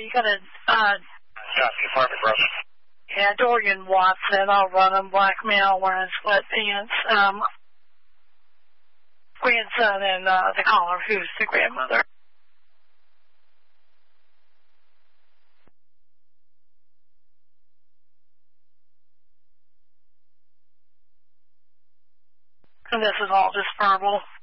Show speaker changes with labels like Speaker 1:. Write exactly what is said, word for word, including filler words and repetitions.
Speaker 1: you got a, uh...
Speaker 2: Yeah, department, brother.
Speaker 1: Yeah, Dorian Watson, I'll run him, blackmail, wearing sweatpants, um... grandson and, uh, the caller, who's the grandmother. And this is all just verbal.